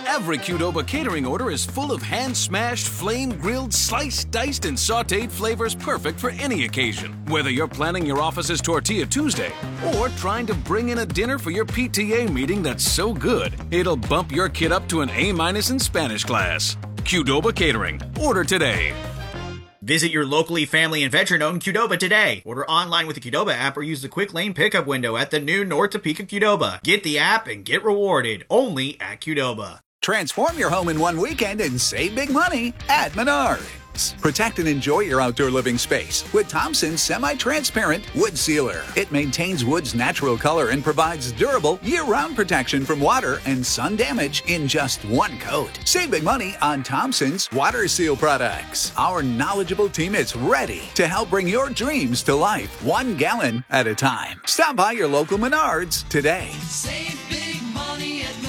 Every Qdoba catering order is full of hand-smashed, flame-grilled, sliced, diced, and sautéed flavors perfect for any occasion. Whether you're planning your office's Tortilla Tuesday or trying to bring in a dinner for your PTA meeting that's so good, it'll bump your kid up to an A- in Spanish class. Qdoba Catering. Order today. Visit your locally family and veteran-owned Qdoba today. Order online with the Qdoba app or use the quick lane pickup window at the new North Topeka Qdoba. Get the app and get rewarded only at Qdoba. Transform your home in one weekend and save big money at Menards. Protect and enjoy your outdoor living space with Thompson's semi-transparent wood sealer. It maintains wood's natural color and provides durable year-round protection from water and sun damage in just one coat. Save big money on Thompson's water seal products. Our knowledgeable team is ready to help bring your dreams to life 1 gallon at a time. Stop by your local Menards today. Save big money at Menards.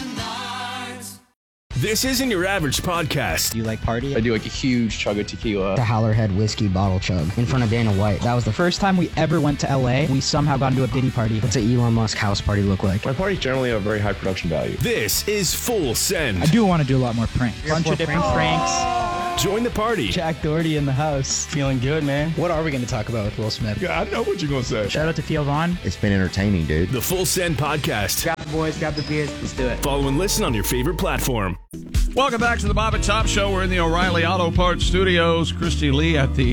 This isn't your average podcast. Do you like party? I do like a huge chug of tequila. The Howlerhead whiskey bottle chug in front of Dana White. That was the first time we ever went to LA. We somehow got into a Diddy party. What's an Elon Musk house party look like? My parties generally have a very high production value. This is Full Send. I do want to do a lot more pranks. Bunch of different pranks. Join the party. Jack Doherty in the house. Feeling good, man. What are we going to talk about with Will Smith? I know what you're going to say. Shout out to Theo Vaughn. It's been entertaining, dude. The Full Send Podcast. Grab the boys, grab the beers. Let's do it. Follow and listen on your favorite platform. Welcome back to the Bob and Tom Show. We're in the O'Reilly Auto Parts Studios. Christy Lee at the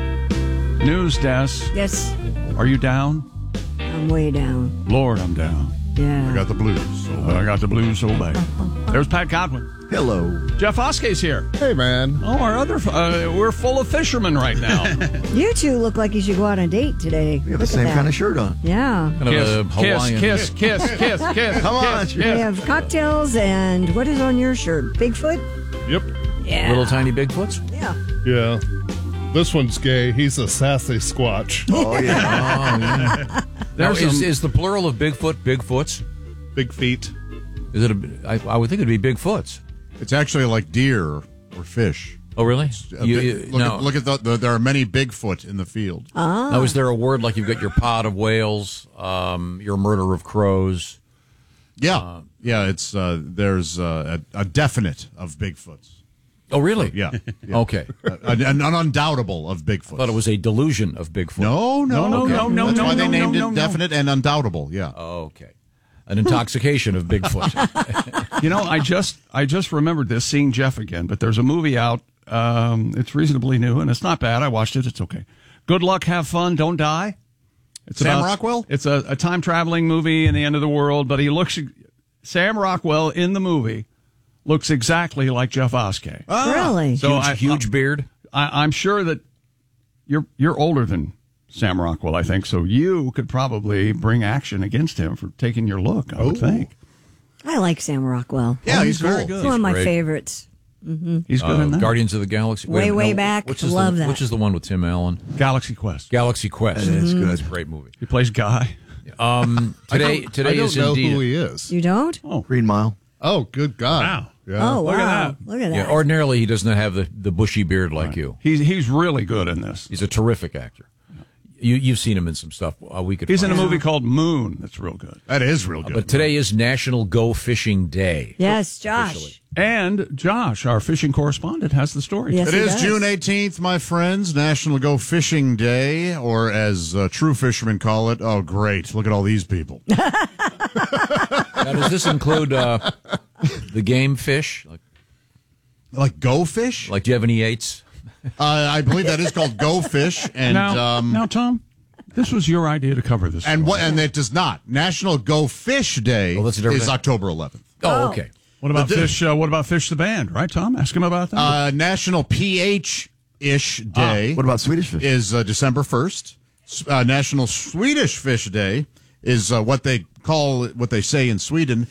news desk. Yes, Are you down? I'm way down. Lord, I'm down. Yeah. I got the blues so bad. There's Pat Godwin. Hello. Jeff Oskey's here. Hey, man. Oh, our other... we're full of fishermen right now. You two look like you should go on a date today. We have the same kind of shirt on. Yeah. Kiss. Come on. We have cocktails and what is on your shirt? Bigfoot? Yep. Yeah. Little tiny Bigfoots? Yeah. Yeah. This one's gay. He's a sassy squatch. Oh, yeah. Now, is the plural of Bigfoot Bigfoots? Big feet. Is it? I would think it'd be Bigfoots. It's actually like deer or fish. Oh, really? Look at there are many Bigfoot in the field. Now, is there a word like you've got your pod of whales, your murder of crows? Yeah. It's there's a definite of Bigfoots. Oh, really? Yeah. Okay. An undoubtable of Bigfoot. I thought it was a delusion of Bigfoot. No. That's why they named it definite and undoubtable. Yeah. Oh, okay. An intoxication of Bigfoot. You know, I just remembered this, seeing Jeff again, but there's a movie out. It's reasonably new, and it's not bad. I watched it. It's okay. Good luck, have fun, don't die. It's Sam Rockwell? It's a time-traveling movie in the end of the world, but Sam Rockwell in the movie looks exactly like Jeff Oskey. Really? So huge beard. I'm sure that you're older than Sam Rockwell, I think, so you could probably bring action against him for taking your look, I would think. I like Sam Rockwell. Yeah, he's very He's good. one of my great. favorites. Mm-hmm. He's good in that. Guardians of the Galaxy. Way back. Love that. Which is the one with Tim Allen? Galaxy Quest. Galaxy Quest. That is good. It's a great movie. He plays Guy. Today I don't is know indeed who he is. You don't? Green Mile. Oh, good God. Wow. Yeah. Oh, Look at wow. that. Look at that. Yeah, ordinarily he does not have the bushy beard like you. He's really good in this. He's a terrific actor. You've seen him in some stuff. He's in a movie called Moon. That's real good. That is real good. But today is National Go Fishing Day. Yes, Josh. Officially. And Josh, our fishing correspondent, has the story. Yes, It he is does. June 18th, my friends, National Go Fishing Day, or as true fishermen call it, oh, great, look at all these people. Now, does this include the game fish? Like go fish? Like, do you have any Yates? I believe that is called go fish. And now, Tom, this was your idea to cover this. and it does not. National Go Fish Day that's a different is day. October 11th. Oh, okay. What about Fish? What about Fish the band? Right, Tom? Ask him about that. National PH-ish Day. What about Swedish fish? Is December 1st. National Swedish Fish Day is what they say in Sweden,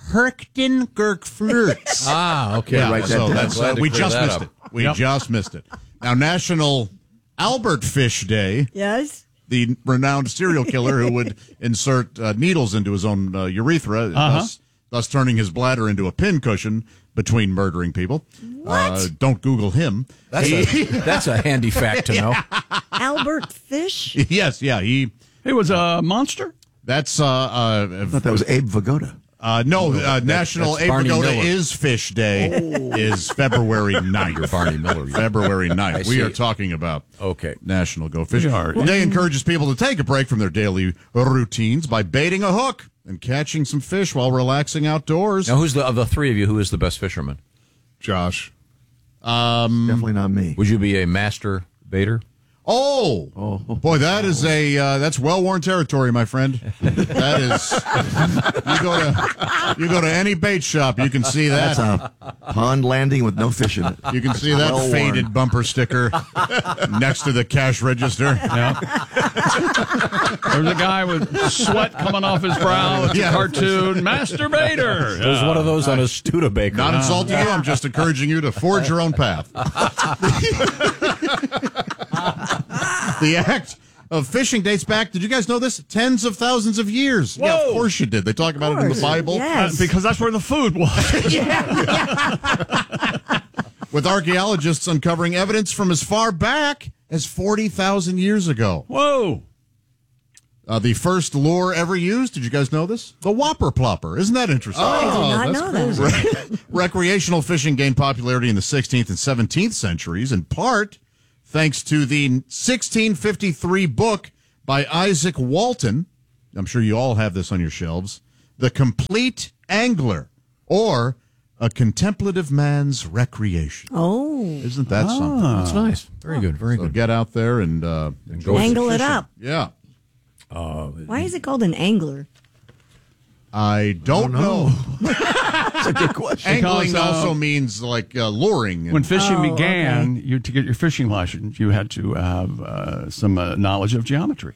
Herkengurkflirts. Okay. Yeah, write that so down. that's we just missed it. We just missed it. Now, National Albert Fish Day. Yes. The renowned serial killer who would insert needles into his own urethra, thus turning his bladder into a pincushion between murdering people. What? Don't Google him. That's a handy fact to know. Albert Fish? Yes, yeah. He was a monster? That's I thought that was Abe Vigoda. National that's Barney Apricot Miller. is Fish Day is February 9th. You're Barney Miller. February 9th. We see. are talking about Okay. National Go Fishing. We are. The day encourages people to take a break from their daily routines by baiting a hook and catching some fish while relaxing outdoors. Now, who's of the three of you, who is the best fisherman? Josh. Definitely not me. Would you be a master baiter? Oh, boy, that is that's well-worn territory, my friend. That is, you go to any bait shop, you can see that. That's a pond landing with no fish in it. You can see that Well-worn. faded bumper sticker next to the cash register. Yeah. There's a guy with sweat coming off his brow. It's a cartoon masturbator. There's one of those on a Studebaker. Not insulting you. I'm just encouraging you to forge your own path. The act of fishing dates back, did you guys know this? Tens of thousands of years. Yeah, of course you did. They talk about it in the Bible. Yes. Because that's where the food was. With archaeologists uncovering evidence from as far back as 40,000 years ago. Whoa. The first lure ever used, did you guys know this? The Whopper Plopper. Isn't that interesting? I did not know that. Recreational fishing gained popularity in the 16th and 17th centuries, in part thanks to the 1653 book by Isaac Walton. I'm sure you all have this on your shelves. The Complete Angler, or A Contemplative Man's Recreation. Oh. Isn't that something? That's nice. Very good. Very So good. get out there and go Angle it fishing. up. Yeah. Why is it called an angler? I don't know. That's a good question. Angling Because, also means like luring. When fishing began, okay. to get your fishing license, you had to have some knowledge of geometry.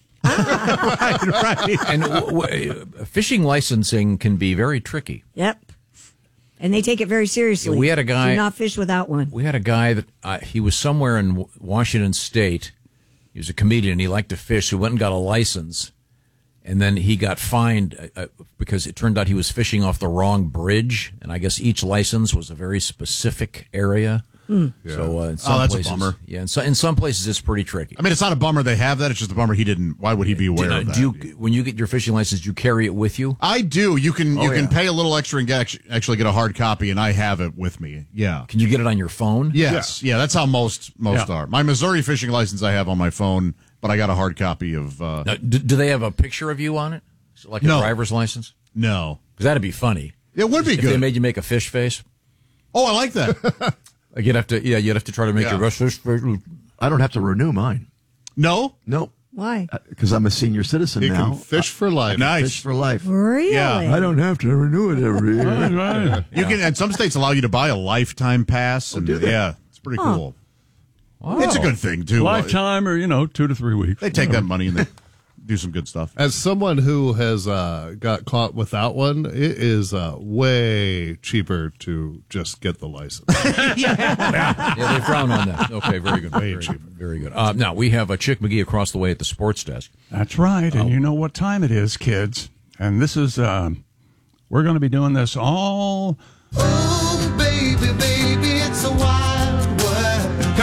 right. And fishing licensing can be very tricky. Yep. And they take it very seriously. We had a guy- Do not fish without one. We had a guy that he was somewhere in Washington State. He was a comedian. He liked to fish. He went and got a license. And then he got fined because it turned out he was fishing off the wrong bridge. And I guess each license was a very specific area. Mm. Yeah. So in some that's places, a bummer. Yeah, in some places it's pretty tricky. I mean, it's not a bummer they have that. It's just a bummer he didn't. Why would he be aware of that? When you get your fishing license, do you carry it with you? I do. You can can pay a little extra and actually get a hard copy, and I have it with me. Yeah. Can you get it on your phone? Yes. Yeah. That's how most are. My Missouri fishing license I have on my phone, but I got a hard copy of. Now, do they have a picture of you on it? So like a driver's license? No. Because that'd be funny. It would be if good. they made you make a fish face. Oh, I like that. Like you'd have to try to make your fish face. I don't have to renew mine. No? Nope. Why? Because I'm a senior citizen You now. can fish for life. Nice. Fish for life. Really? Yeah. I don't have to renew it every year. You can, and some states allow you to buy a lifetime pass. And do they? yeah, it's pretty cool. Wow. It's a good thing, too. Lifetime or, 2 to 3 weeks. They take that money and they do some good stuff. As someone who has got caught without one, it is way cheaper to just get the license. Yeah, they frown on that. Okay, very good. Way Very cheaper. good. Very good. Now, we have a Chick McGee across the way at the sports desk. That's right. And you know what time it is, kids. And this is, we're going to be doing this all. Oh, baby, baby, it's a wild world.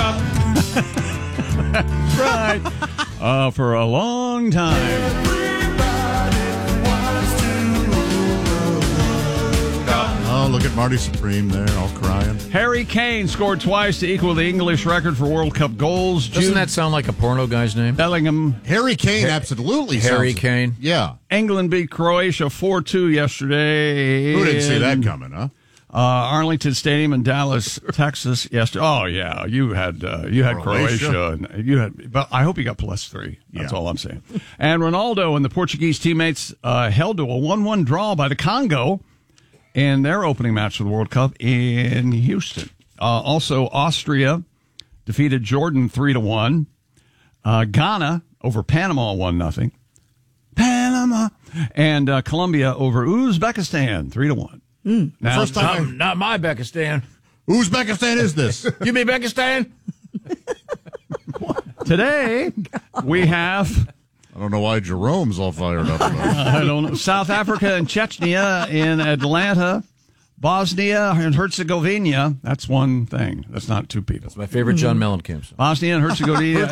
That's right. For a long time. Oh, look at Marty Supreme there, all crying. Harry Kane scored twice to equal the English record for World Cup goals. Doesn't that sound like a porno guy's name? Bellingham. Harry Kane absolutely Harry sounds- Kane? Yeah. England beat Croatia 4-2 yesterday. Who didn't see that coming, huh? Arlington Stadium in Dallas, Texas. Yesterday. Oh yeah, you had Croatia, and you had. But I hope you got +3. That's all I'm saying. And Ronaldo and the Portuguese teammates held to a 1-1 draw by the Congo in their opening match of the World Cup in Houston. Also, Austria defeated Jordan 3-1. Ghana over Panama 1-0. Panama and Colombia over Uzbekistan 3-1. Now, First time. Not my Bekistan. Uzbekistan is this? You mean Bekistan? today we have. I don't know why Jerome's all fired up about it. I don't know. South Africa and Chechnya in Atlanta. Bosnia and Herzegovina. That's one thing. That's not two people. That's my favorite John Mellencamp song. Bosnia and Herzegovina.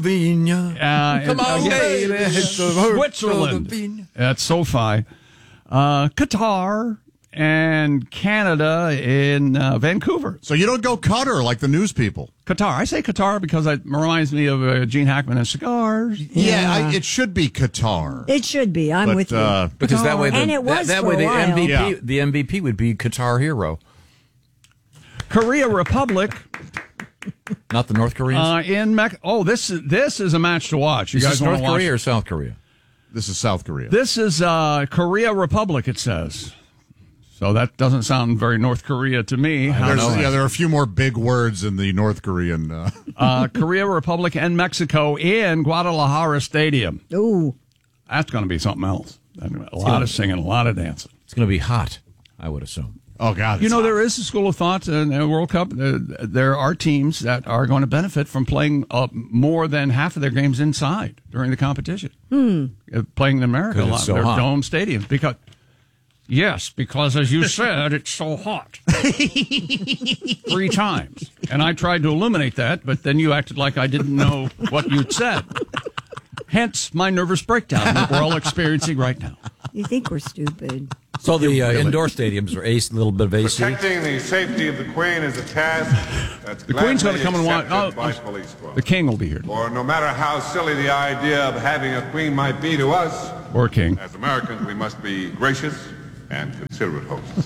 Herzegovina. Come on, baby. Switzerland. At SoFi. Qatar, and Canada in Vancouver. So you don't go Qatar like the news people. Qatar. I say Qatar because it reminds me of Gene Hackman and cigars. Yeah, it should be Qatar. It should be. I'm with you. Because that way, and it was that for way a the while. MVP, the MVP would be Qatar Hero, Korea Republic. not the North Koreans. This is a match to watch. You Is guys this wanna North watch? Korea or South Korea? This is South Korea. This is Korea Republic, it says. So that doesn't sound very North Korea to me. There are a few more big words in the North Korean. Korea Republic and Mexico in Guadalajara Stadium. Ooh. That's going to be something else. A lot of singing, a lot of dancing. It's going to be hot, I would assume. Oh, God. There is a school of thought in the World Cup. There are teams that are going to benefit from playing more than half of their games inside during the competition. Playing in America a lot. So They're hot. dome stadiums. Because as you said, it's so hot. 3 times. And I tried to illuminate that, but then you acted like I didn't know what you'd said. Hence my nervous breakdown that we're all experiencing right now. You think we're stupid. So the indoor stadiums are a little bit of AC. Protecting the safety of the Queen is a task that's The Queen's going to come and watch. accepted by police squad. The King will be here. For no matter how silly the idea of having a Queen might be to us, Or King. as Americans, we must be gracious and considerate hosts.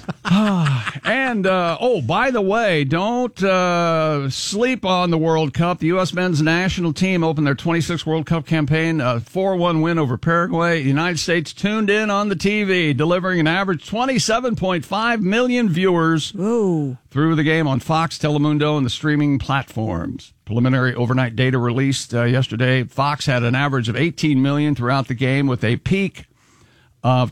And, by the way, don't sleep on the World Cup. The U.S. men's national team opened their 26th World Cup campaign, a 4-1 win over Paraguay. The United States tuned in on the TV, delivering an average 27.5 million viewers through the game on Fox, Telemundo, and the streaming platforms. Preliminary overnight data released yesterday. Fox had an average of 18 million throughout the game, with a peak of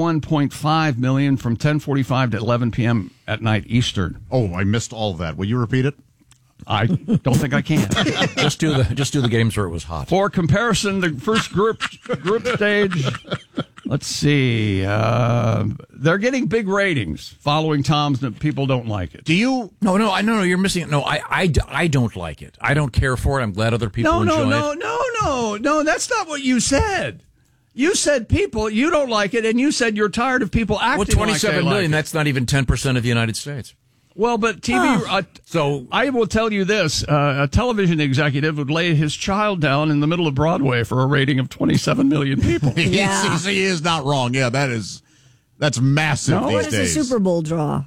21.5 million from 10:45 to 11 p.m. at night Eastern. Oh, I missed all of that. Will you repeat it? I don't think I can. just do the games where it was hot. For comparison, the first group stage. Let's see. They're getting big ratings following Tom's. People don't like it. Do you? No. You're missing it. No, I don't like it. I don't care for it. I'm glad other people enjoy it. No. That's not what you said. You said you don't like it, and you said you're tired of people acting like they 27 million, like it. that's not even 10% of the United States. Well, but TV. So I will tell you this: a television executive would lay his child down in the middle of Broadway for a rating of 27 million people. Yeah. He is not wrong. Yeah, that's massive these What is days. the Super Bowl draw?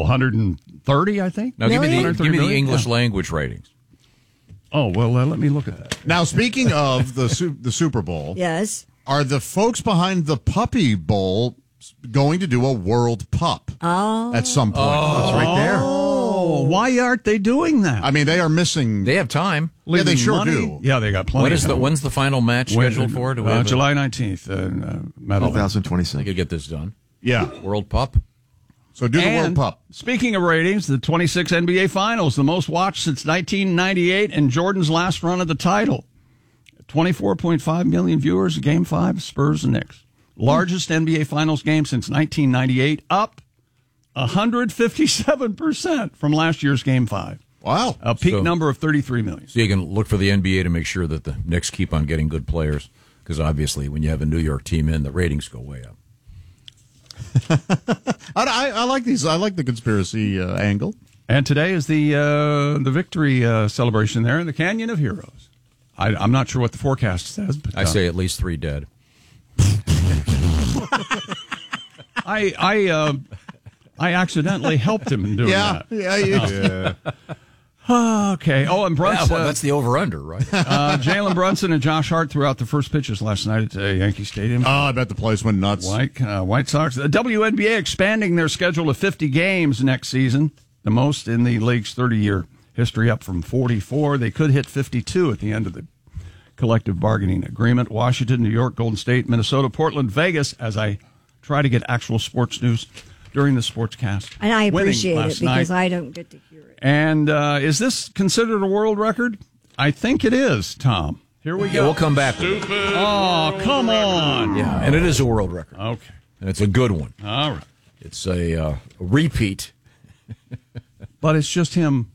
130, I think. Now give me the 130 English yeah. language ratings. Oh well, let me look at that. Now, speaking of the Super Bowl, Yes. are the folks behind the Puppy Bowl going to do a World Pup at some point? That's right there. Oh, why aren't they doing that? I mean, they are missing. They have time. Yeah, they sure money? do. Yeah, they got plenty. When's the final match scheduled for? July 19th in Meadowlands. 2026. I could get this done. Yeah. World Pup. So do the World And Pup. speaking of ratings, the 26 NBA Finals, the most watched since 1998, and Jordan's last run of the title. 24.5 million viewers, Game 5, Spurs and Knicks. Largest NBA Finals game since 1998, up 157% from last year's Game 5. Wow. A peak number of 33 million. So you can look for the NBA to make sure that the Knicks keep on getting good players, because obviously when you have a New York team in, the ratings go way up. I like these. I like the conspiracy angle. And today is the victory celebration there in the Canyon of Heroes. I'm not sure what the forecast says, but I say at least 3 dead. I accidentally helped him in doing that. Yeah, you did. Okay. Oh, and Brunson. Yeah, well, that's the over-under, right? Jalen Brunson and Josh Hart threw out the first pitches last night at Yankee Stadium. Oh, I bet the place went nuts. White Sox. The WNBA expanding their schedule to 50 games next season, the most in the league's 30-year history, up from 44. They could hit 52 at the end of the collective bargaining agreement. Washington, New York, Golden State, Minnesota, Portland, Vegas, as I try to get actual sports news during the Sportscast. And I appreciate Winning it because last night. I don't get to hear it. And is this considered a world record? I think it is, Tom. Here we go. We'll come back. Oh, come on. Yeah, and it is a world record. Okay. And it's a good one. All right. It's a repeat. But it's just him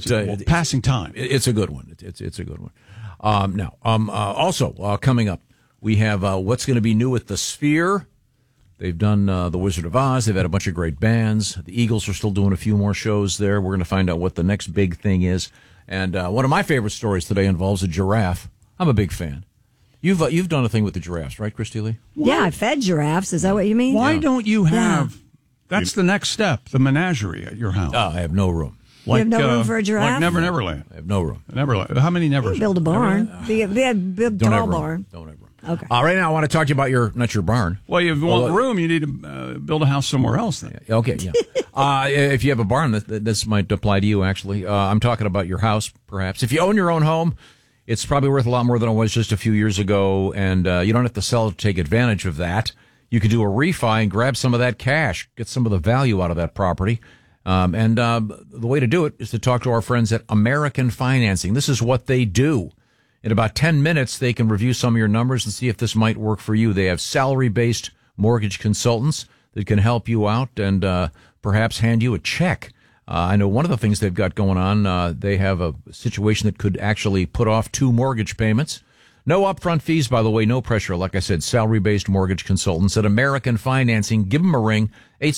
passing time. It's a good one. It's a good one. Also, coming up, We have what's going to be new at the Sphere. They've done The Wizard of Oz. They've had a bunch of great bands. The Eagles are still doing a few more shows there. We're going to find out what the next big thing is. And one of my favorite stories today involves a giraffe. I'm a big fan. You've done a thing with the giraffes, right, Christy Lee? Yeah, I fed giraffes. Is that what you mean? Why don't you have... That's the next step, the menagerie at your house. I have no room. You have no room for a giraffe? Like Never Neverland. I have no room. Neverland. How many Nevers? Build a barn. Be a big, tall barn. Don't have room. Okay. Right now, I want to talk to you about not your barn. Well, if you want room, you need to build a house somewhere else then. Okay, yeah. If you have a barn, this might apply to you, actually. I'm talking about your house, perhaps. If you own your own home, it's probably worth a lot more than it was just a few years ago, and you don't have to sell to take advantage of that. You can do a refi and grab some of that cash, get some of the value out of that property. The way to do it is to talk to our friends at American Financing. This is what they do. In about 10 minutes, they can review some of your numbers and see if this might work for you. They have salary-based mortgage consultants that can help you out and perhaps hand you a check. I know one of the things they've got going on, they have a situation that could actually put off 2 mortgage payments. No upfront fees, by the way, no pressure. Like I said, salary-based mortgage consultants at American Financing. Give them a ring,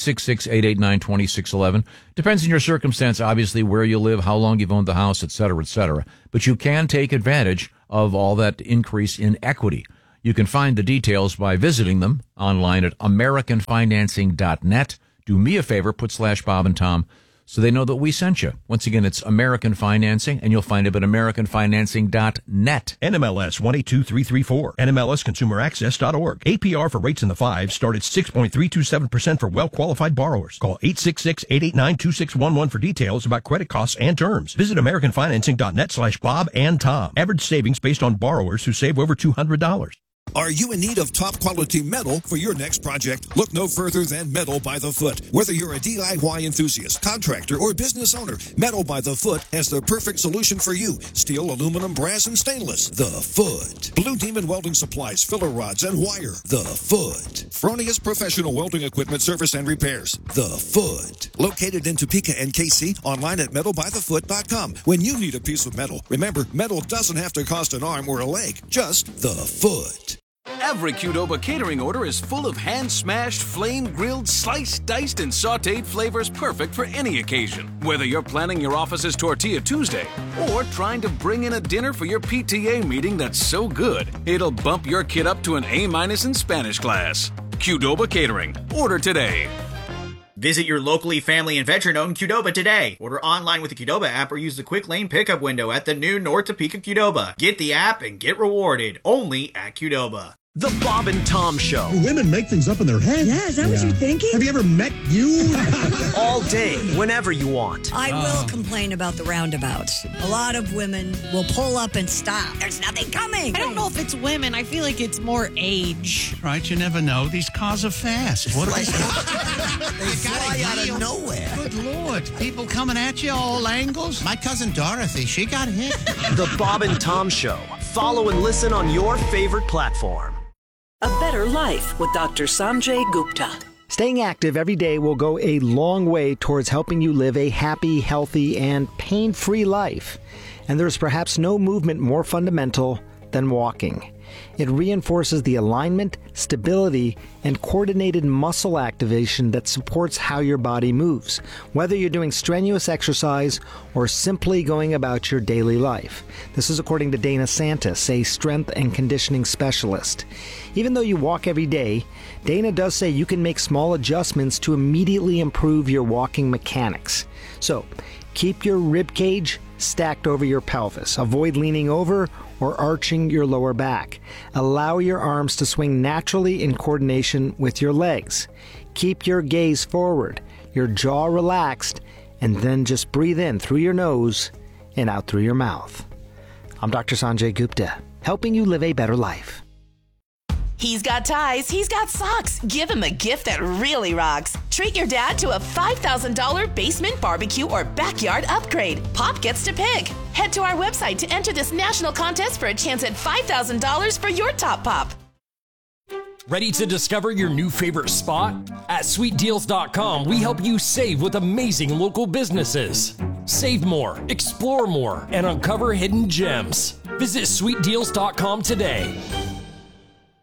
866-889-2611. Depends on your circumstance, obviously, where you live, how long you've owned the house, et cetera, et cetera. But you can take advantage of all that increase in equity. You can find the details by visiting them online at AmericanFinancing.net. Do me a favor, put /Bob and Tom so they know that we sent you. Once again, it's American Financing, and you'll find it at AmericanFinancing.net. NMLS 182334, NMLSConsumerAccess.org. APR for rates in the 5s start at 6.327% for well-qualified borrowers. Call 866-889-2611 for details about credit costs and terms. Visit AmericanFinancing.net /Bob and Tom. Average savings based on borrowers who save over $200. Are you in need of top-quality metal for your next project? Look no further than Metal by the Foot. Whether you're a DIY enthusiast, contractor, or business owner, Metal by the Foot has the perfect solution for you. Steel, aluminum, brass, and stainless. The Foot. Blue Demon Welding Supplies, filler rods, and wire. The Foot. Fronius Professional Welding Equipment Service and Repairs. The Foot. Located in Topeka and KC, online at metalbythefoot.com. When you need a piece of metal, remember, metal doesn't have to cost an arm or a leg, just the foot. Every Qdoba catering order is full of hand-smashed, flame-grilled, sliced, diced, and sautéed flavors perfect for any occasion. Whether you're planning your office's Tortilla Tuesday or trying to bring in a dinner for your PTA meeting that's so good, it'll bump your kid up to an A- in Spanish class. Qdoba Catering. Order today. Visit your locally family and veteran-owned Qdoba today. Order online with the Qdoba app or use the quick lane pickup window at the new North Topeka Qdoba. Get the app and get rewarded only at Qdoba. The Bob and Tom Show. Women make things up in their head. Yeah, is that what you're thinking? Have you ever met you? All day, whenever you want. I will complain about the roundabouts. A lot of women will pull up and stop. There's nothing coming. I don't know if it's women. I feel like it's more age. Right, you never know. These cars are fast. What They fly out of nowhere. Good Lord. People coming at you all angles. My cousin Dorothy, she got hit. The Bob and Tom Show. Follow and listen on your favorite platform. A Better Life with Dr. Sanjay Gupta. Staying active every day will go a long way towards helping you live a happy, healthy, and pain-free life. And there is perhaps no movement more fundamental than walking. It reinforces the alignment, stability, and coordinated muscle activation that supports how your body moves, whether you're doing strenuous exercise or simply going about your daily life. This is according to Dana Santis, a strength and conditioning specialist. Even though you walk every day, Dana does say you can make small adjustments to immediately improve your walking mechanics. So, keep your rib cage stacked over your pelvis. Avoid leaning over or arching your lower back. Allow your arms to swing naturally in coordination with your legs. Keep your gaze forward, your jaw relaxed, and then just breathe in through your nose and out through your mouth. I'm Dr. Sanjay Gupta, helping you live a better life. He's got ties, he's got socks. Give him a gift that really rocks. Treat your dad to a $5,000 basement barbecue or backyard upgrade. Pop gets to pick. Head to our website to enter this national contest for a chance at $5,000 for your top pop. Ready to discover your new favorite spot? At SweetDeals.com, we help you save with amazing local businesses. Save more, explore more, and uncover hidden gems. Visit SweetDeals.com today.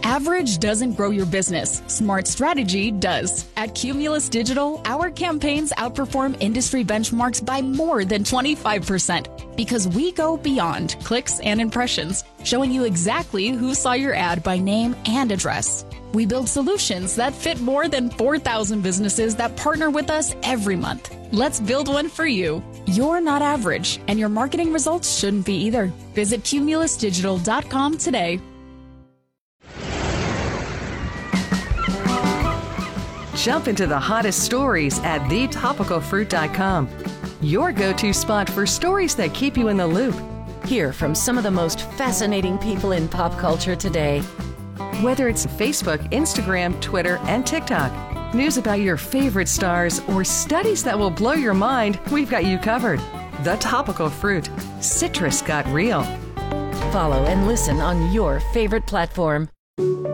Average doesn't grow your business. Smart strategy does. At Cumulus Digital, our campaigns outperform industry benchmarks by more than 25% because we go beyond clicks and impressions, showing you exactly who saw your ad by name and address. We build solutions that fit more than 4,000 businesses that partner with us every month. Let's build one for you. You're not average, and your marketing results shouldn't be either. Visit cumulusdigital.com today. Jump into the hottest stories at thetopicalfruit.com. Your go-to spot for stories that keep you in the loop. Hear from some of the most fascinating people in pop culture today. Whether it's Facebook, Instagram, Twitter, and TikTok, news about your favorite stars, or studies that will blow your mind, we've got you covered. The Topical Fruit. Citrus got real. Follow and listen on your favorite platform.